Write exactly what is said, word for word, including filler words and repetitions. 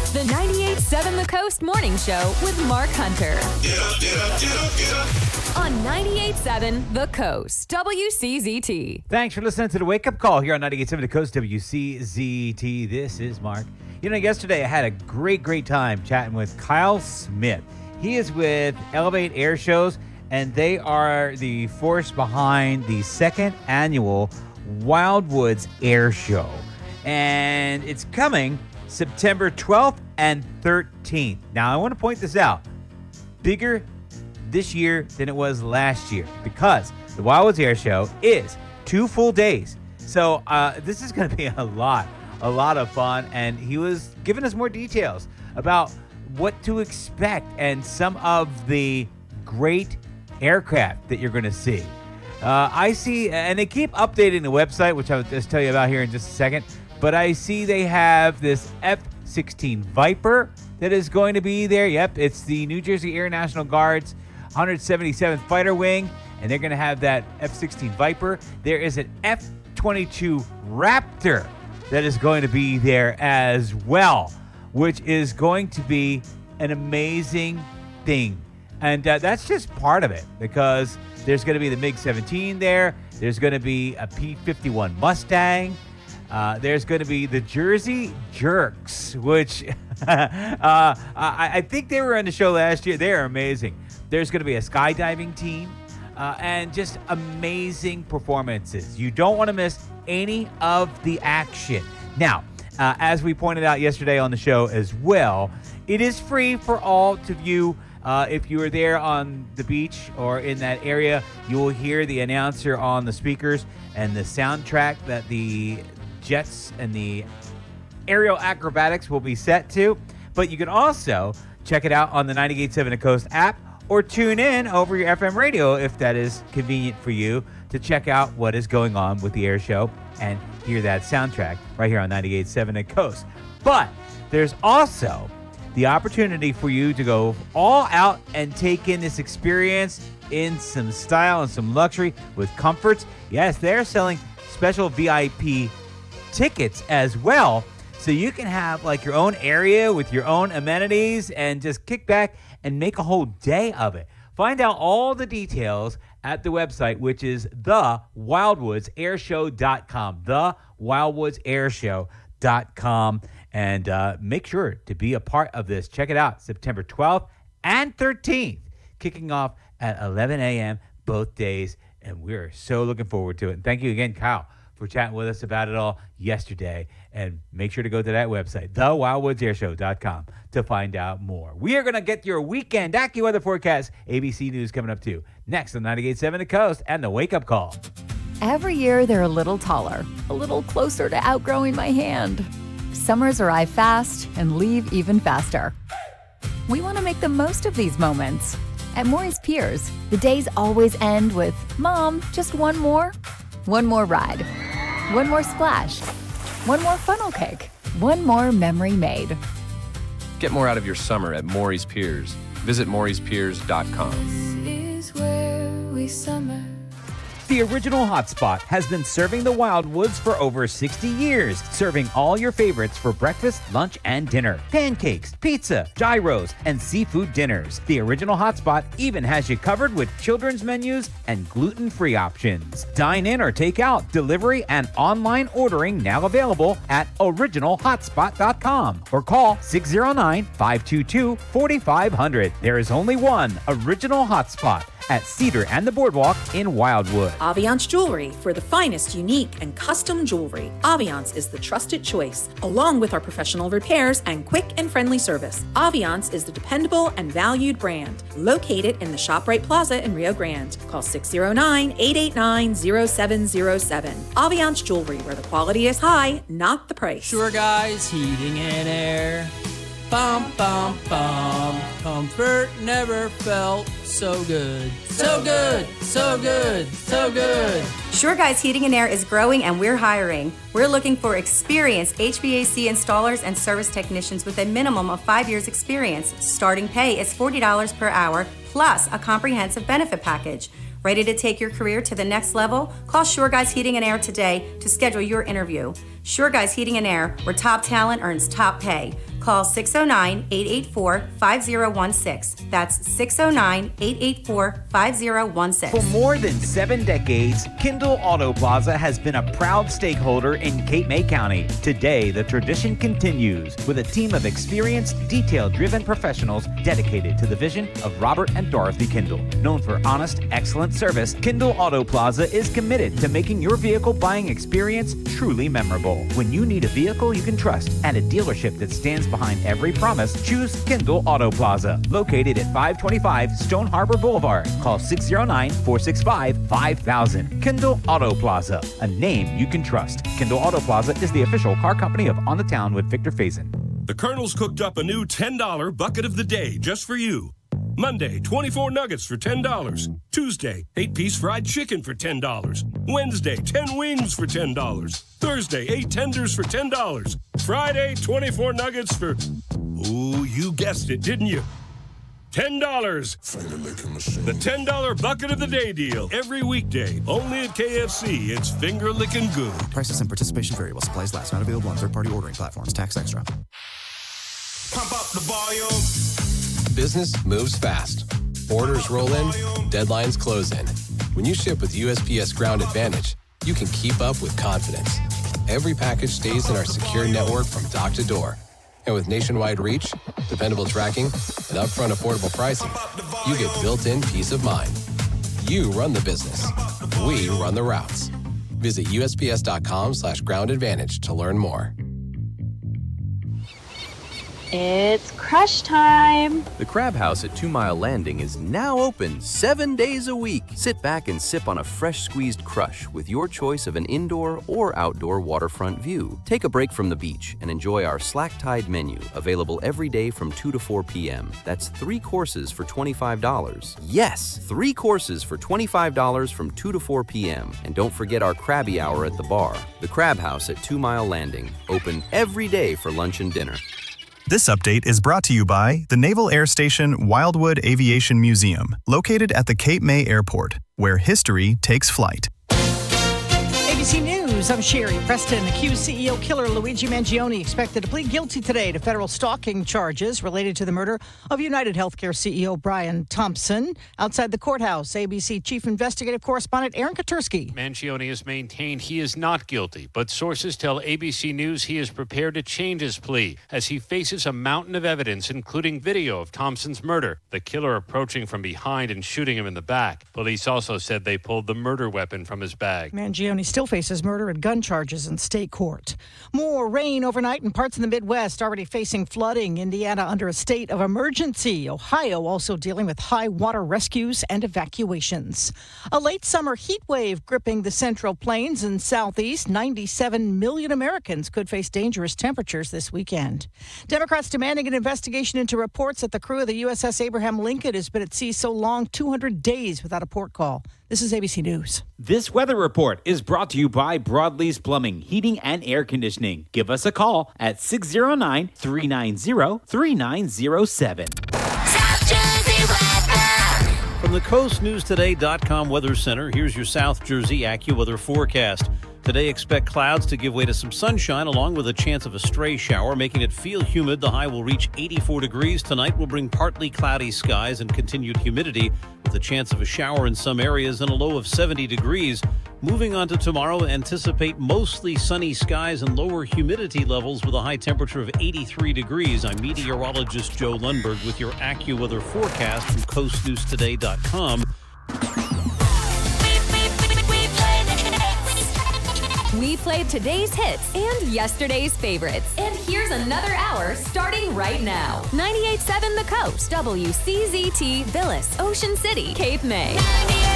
The ninety-eight point seven The Coast Morning Show with Mark Hunter. Get up, get up, get up, get up. On ninety-eight point seven The Coast, W C Z T. Thanks for listening to the Wake Up Call here on ninety-eight point seven The Coast, W C Z T. This is Mark. You know, yesterday I had a great, great time chatting with Kyle Smith. He is with Elevate Air Shows, and they are the force behind the second annual Wildwoods Air Show. And it's coming September twelfth and thirteenth. Now, I want to point this out. Bigger this year than it was last year because the Wildwoods Air Show is two full days. So uh, this is going to be a lot, a lot of fun. And he was giving us more details about what to expect and some of the great aircraft that you're going to see. Uh, I see, and they keep updating the website, which I'll just tell you about here in just a second. But I see they have this F sixteen Viper that is going to be there. Yep, it's the New Jersey Air National Guard's one hundred seventy-seventh Fighter Wing, and they're going to have that F sixteen Viper. There is an F twenty-two Raptor that is going to be there as well, which is going to be an amazing thing. And uh, that's just part of it because there's going to be the MiG seventeen there. There's going to be a P fifty-one Mustang. Uh, there's going to be the Jersey Jerks, which uh, I, I think they were on the show last year. They are amazing. There's going to be a skydiving team uh, and just amazing performances. You don't want to miss any of the action. Now, uh, as we pointed out yesterday on the show as well, it is free for all to view. Uh, if you are there on the beach or in that area, you will hear the announcer on the speakers and the soundtrack that the jets and the aerial acrobatics will be set to. But you can also check it out on the ninety-eight point seven The Coast app or tune in over your F M radio if that is convenient for you to check out what is going on with the air show and hear that soundtrack right here on ninety-eight point seven The Coast. But there's also the opportunity for you to go all out and take in this experience in some style and some luxury with comforts. Yes, they're selling special V I P tickets as well, so you can have like your own area with your own amenities and just kick back and make a whole day of it. Find out all the details at the website, which is the wildwoods air show dot com, the wildwoods air show dot com, and uh, make sure to be a part of this. Check it out, September twelfth and thirteenth, kicking off at eleven a.m. both days, and we're so looking forward to it. And thank you again, Kyle, for chatting with us about it all yesterday. And make sure to go to that website, the wildwoods air show dot com, to find out more. We are going to get your weekend AccuWeather forecast, A B C News coming up too. Next on ninety-eight point seven The Coast and the Wake Up Call. Every year they're a little taller, a little closer to outgrowing my hand. Summers arrive fast and leave even faster. We want to make the most of these moments. At Maury's Piers, the days always end with, Mom, just one more? One more ride. One more splash. One more funnel cake. One more memory made. Get more out of your summer at Maury's Piers. Visit Maury's Piers dot com. This is where we summer. The original hotspot has been serving the Wildwoods for over sixty years, serving all your favorites for breakfast, lunch, and dinner. Pancakes, pizza, gyros, and seafood dinners. The original hotspot even has you covered with children's menus and gluten-free options. Dine in or take out, delivery and online ordering now available at original hotspot dot com or call six oh nine, five two two, four five zero zero. There is only one original hotspot at Cedar and the Boardwalk in Wildwood. Aviance Jewelry, for the finest, unique, and custom jewelry. Aviance is the trusted choice, along with our professional repairs and quick and friendly service. Aviance is the dependable and valued brand, located in the ShopRite Plaza in Rio Grande. Call six oh nine, eight eight nine, oh seven oh seven. Aviance Jewelry, where the quality is high, not the price. Sure Guys Heating and Air. Bum, bum, bum. Comfort never felt so good. So good, so good, so good. Sure Guys Heating and Air is growing and we're hiring. We're looking for experienced H V A C installers and service technicians with a minimum of five years experience. Starting pay is forty dollars per hour plus a comprehensive benefit package. Ready to take your career to the next level? Call Sure Guys Heating and Air today to schedule your interview. Sure Guys Heating and Air, where top talent earns top pay. Call six oh nine, eight eight four, five oh one six. That's six oh nine, eight eight four, five oh one six. For more than seven decades, Kindle Auto Plaza has been a proud stakeholder in Cape May County. Today, the tradition continues with a team of experienced, detail-driven professionals dedicated to the vision of Robert and Dorothy Kindle. Known for honest, excellent service, Kindle Auto Plaza is committed to making your vehicle buying experience truly memorable. When you need a vehicle you can trust and a dealership that stands behind every promise, choose Kindle Auto Plaza, located at five twenty-five Stone Harbor Boulevard. Call six oh nine, four six five, five thousand. Kindle Auto Plaza, a name you can trust. Kindle Auto Plaza is the official car company of On the Town with Victor Faison. The Colonel's cooked up a new ten dollar bucket of the day just for you. Monday, twenty-four nuggets for ten dollars. Tuesday, eight-piece fried chicken for ten dollars. Wednesday, ten wings for ten dollars. Thursday, eight tenders for ten dollars. Friday, twenty-four nuggets for, ooh, you guessed it, didn't you? ten dollars. The ten dollar bucket of the day deal. Every weekday, only at K F C. It's finger-licking good. Prices and participation vary while supplies last. Not available on third-party ordering platforms. Tax extra. Pump up the volume. Business moves fast. Orders roll in, deadlines close in. When you ship with U S P S Ground Advantage, you can keep up with confidence. Every package stays in our secure network from dock to door. And with nationwide reach, dependable tracking, and upfront affordable pricing, you get built-in peace of mind. You run the business. We run the routes. Visit USPS.com slash ground advantage to learn more. It's crush time! The Crab House at Two Mile Landing is now open seven days a week. Sit back and sip on a fresh squeezed crush with your choice of an indoor or outdoor waterfront view. Take a break from the beach and enjoy our Slack Tide menu, available every day from two to four p.m. That's three courses for twenty-five dollars. Yes, three courses for twenty-five dollars from two to four p.m. And don't forget our Krabby Hour at the bar. The Crab House at Two Mile Landing, open every day for lunch and dinner. This update is brought to you by the Naval Air Station Wildwood Aviation Museum, located at the Cape May Airport, where history takes flight. A B C News, I'm Sherry Preston. Accused C E O killer Luigi Mangione expected to plead guilty today to federal stalking charges related to the murder of United Healthcare C E O Brian Thompson. Outside the courthouse, A B C Chief Investigative Correspondent Aaron Katursky. Mangione has maintained he is not guilty, but sources tell A B C News he is prepared to change his plea as he faces a mountain of evidence, including video of Thompson's murder, the killer approaching from behind and shooting him in the back. Police also said they pulled the murder weapon from his bag. Mangione still faces murder and gun charges in state court. More rain overnight in parts of the Midwest, already facing flooding. Indiana under a state of emergency. Ohio also dealing with high water rescues and evacuations. A late summer heat wave gripping the Central Plains and Southeast. ninety-seven million Americans could face dangerous temperatures this weekend. Democrats demanding an investigation into reports that the crew of the U S S Abraham Lincoln has been at sea so long, two hundred days without a port call. This is A B C News. This weather report is brought to you by Broadleaf's Plumbing, Heating, and Air Conditioning. Give us a call at six oh nine, three nine zero, three nine zero seven. From the coast news today dot com Weather Center, here's your South Jersey AccuWeather forecast. Today, expect clouds to give way to some sunshine along with a chance of a stray shower, making it feel humid. The high will reach eighty-four degrees. Tonight will bring partly cloudy skies and continued humidity with a chance of a shower in some areas and a low of seventy degrees. Moving on to tomorrow, anticipate mostly sunny skies and lower humidity levels with a high temperature of eighty-three degrees. I'm meteorologist Joe Lundberg with your AccuWeather forecast from coast news today dot com. We played today's hits and yesterday's favorites. And here's another hour starting right now. ninety-eight point seven The Coast, W C Z T, Villas, Ocean City, Cape May.